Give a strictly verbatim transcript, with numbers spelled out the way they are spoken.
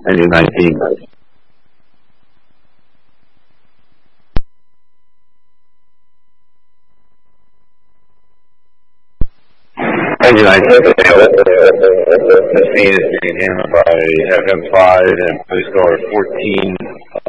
Engine nineteen. Engine nineteen, the scene is being handled by F M five and police car fourteen